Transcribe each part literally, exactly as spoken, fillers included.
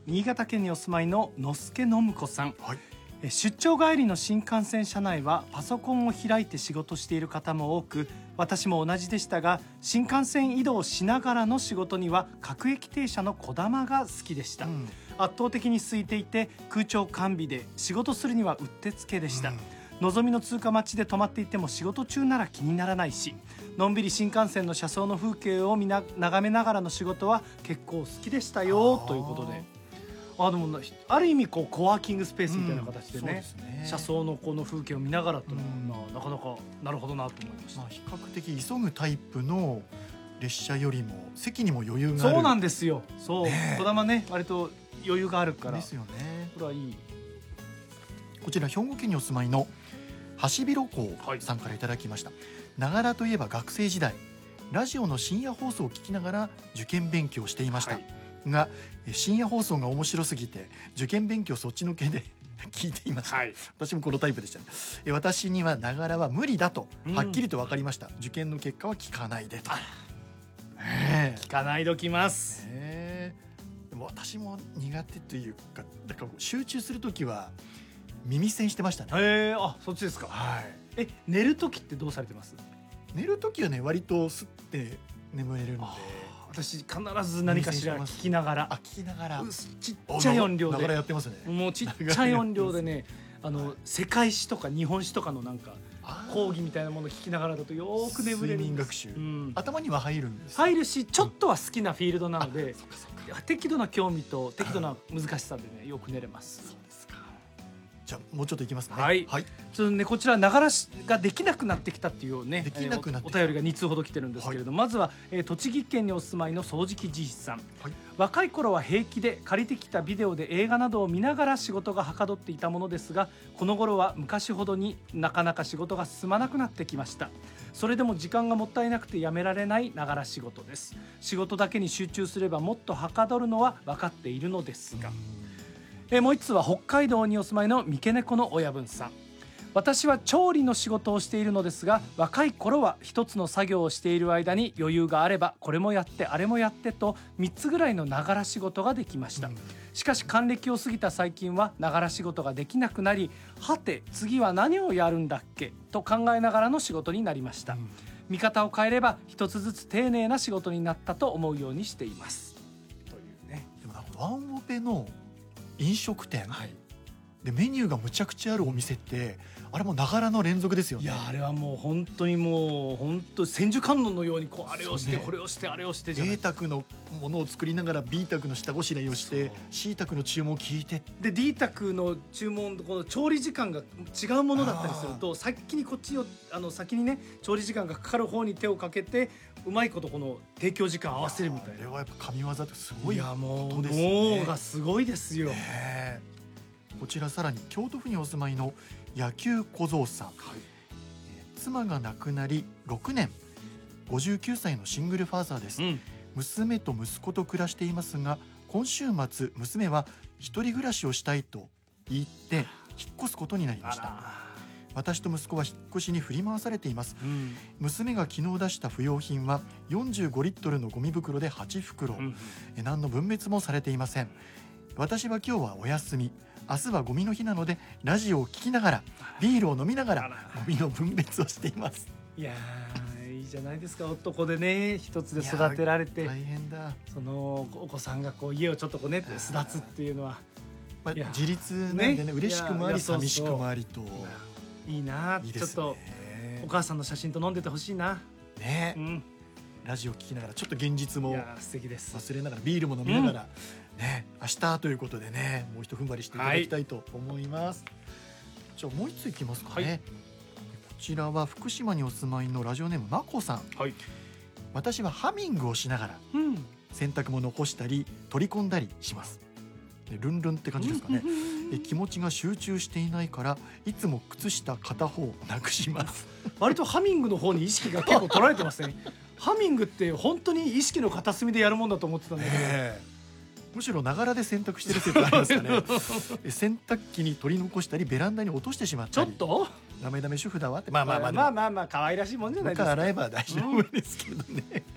新潟県にお住まいののすけのむこさん、 はい、 出張帰りの新幹線車内はパソコンを開いて仕事している方も多く、私も同じでしたが、新幹線移動しながらの仕事には各駅停車のこだまが好きでした、うん、圧倒的に空いていて空調完備で仕事するにはうってつけでした、うん、のぞみの通過待ちで止まっていても仕事中なら気にならないし、のんびり新幹線の車窓の風景を見な眺めながらの仕事は結構好きでしたよということで、あでもある意味こうコワーキングスペースみたいな形で ね,、うん、ですね、車窓のこの風景を見ながらというのは、うん、なかなかなるほどなと思いました、 まあ、比較的急ぐタイプの列車よりも席にも余裕がある。 そうなんですよ。そう、ね、こだまね割と余裕があるからですよね。 これはいい。 こちら兵庫県にお住まいのハシビロコウさんからいただきました。ながらといえば学生時代ラジオの深夜放送を聞きながら受験勉強をしていました、はい、が深夜放送が面白すぎて受験勉強そっちのけで聞いていました、はい、私もこのタイプでした、ね、私にはながらは無理だとはっきりと分かりました、うん、受験の結果は聞かないでと、 えー、聞かないときます、 えー、でも私も苦手というか、だから集中するときは耳栓してましたね。 へー、あ、そっちですか。 はい。 え、寝るときってどうされてます？ 寝るときはね割とすって眠れるので、 私必ず何かしら聞きながら、 あ、聞きながらちっちゃい音量でながらやってますね。 もうちっちゃい音量でね、あの、はい、世界史とか日本史とかのなんか講義みたいなものを聞きながらだとよーく眠れる。 睡眠学習、うん、頭には入るんです。 入るし、ちょっとは好きなフィールドなので、うん、適度な興味と適度な難しさでねよく寝れます。 そうですか。じゃあもうちょっといきますね。 はい、はい、ちょっとねこちらながらができなくなってきたっていうね、 できなくなってお便りがに通ほど来てるんですけれども、はい、まずは、えー、栃木県にお住まいの掃除機じいさん、はい、若い頃は平気で借りてきたビデオで映画などを見ながら仕事がはかどっていたものですが、この頃は昔ほどになかなか仕事が進まなくなってきました。それでも時間がもったいなくてやめられないながら仕事です。仕事だけに集中すればもっとはかどるのは分かっているのですが、えもう一つは北海道にお住まいの三毛猫の親分さん。私は調理の仕事をしているのですが、若い頃は一つの作業をしている間に余裕があればこれもやってあれもやってとみっつぐらいのながら仕事ができました、うん、しかし還暦を過ぎた最近はながら仕事ができなくなり、はて次は何をやるんだっけと考えながらの仕事になりました、うん、見方を変えれば一つずつ丁寧な仕事になったと思うようにしていますというね。 でもなんかワンオペの飲食店、はい、でメニューがむちゃくちゃあるお店ってあれもながらの連続ですよね。 いやあれはもう本当にもう本当千手観音のようにこうあれをして、ね、これをしてあれをしてじゃない A 卓のものを作りながら B 卓の下ごしらえをして C 卓の注文を聞いてで D 卓の注文この調理時間が違うものだったりすると先にこっちをあの先にね調理時間がかかる方に手をかけてうまいことこの提供時間合わせるみたいな。 あれはやっぱ神業ってすごいことですね。 いやもう脳がすごいですよ、 ね。こちらさらに京都府にお住まいの野球小僧さん、はい、妻が亡くなりろくねん、ごじゅうきゅうさいのシングルファーザーです、うん、娘と息子と暮らしていますが、今週末娘は一人暮らしをしたいと言って引っ越すことになりました。私と息子は引っ越しに振り回されています、うん、娘が昨日出した不要品はよんじゅうごリットルのゴミ袋ではちふくろ、うん、何の分別もされていません。私は今日はお休み、明日はゴミの日なのでラジオを聞きながらビールを飲みながらゴミの分別をしています。 いやーいいじゃないですか。男でね一つで育てられて大変だ。 そのお子さんがこう家をちょっとこうね巣立つっていうのは、 まあ、自立なんでね、ね嬉しくもあり寂しくもありといいな。いいですね。ちょっとお母さんの写真と飲んでてほしいなね、うん、ラジオ聞きながらちょっと現実も素敵です忘れながらビールも飲みながら、うんね、明日ということでねもう一踏ん張りしていただきたいと思います、はい、じゃあもう一ついきますかね、はい、こちらは福島にお住まいのラジオネームまこさん、はい、私はハミングをしながら、うん、洗濯物を干したり取り込んだりします。ルンルンって感じですかねえ気持ちが集中していないからいつも靴下片方をなくします割とハミングの方に意識が結構取られてますねハミングって本当に意識の片隅でやるもんだと思ってたんだけど、えー、むしろながらで洗濯してる説ありますかね洗濯機に取り残したりベランダに落としてしまったり、 ちょっとダメダメ主婦だわってまあまあまあまあまあまあ可愛らしいもんじゃないですか。 洗えば大丈夫ですけどね、 うん、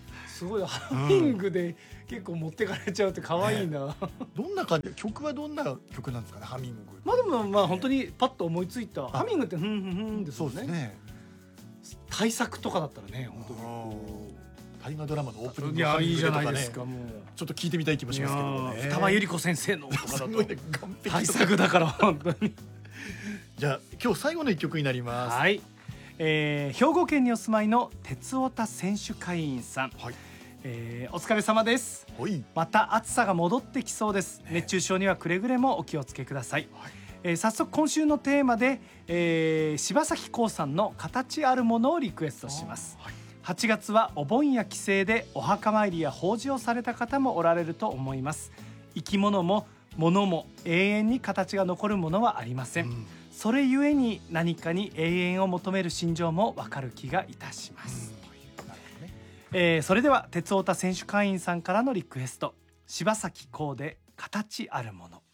すごいハミングで結構持ってかれちゃうって可愛いな、ね、 どんな感じ、曲はどんな曲なんですかね、ハミング。 まあでもまあ本当にパッと思いついた、ハミングってふんふんふんですもんね。そうですね。対策とかだったらね、本当にこう大河ドラマのオープニング、 いやいいじゃないですか。もうちょっと聞いてみたい気もしますけどね。 二葉百合子先生のとかだと対策だから本当に。 じゃあ今日最後の一曲になります。 はい、えー、兵庫県にお住まいの鉄オタ選手会員さん、はい、えー、お疲れ様です。また暑さが戻ってきそうです、ね、熱中症にはくれぐれもお気をつけください、はい、えー、早速今週のテーマで、えー、柴咲コウさんの形あるものをリクエストします。はい、はちがつはお盆や帰省でお墓参りや法事をされた方もおられると思います。生き物も物も永遠に形が残るものはありません、うん、それゆえに何かに永遠を求める心情もわかる気がいたします、うん、なるほどね。えー、それでは鉄オタ選手会員さんからのリクエスト、柴咲コウで形あるもの。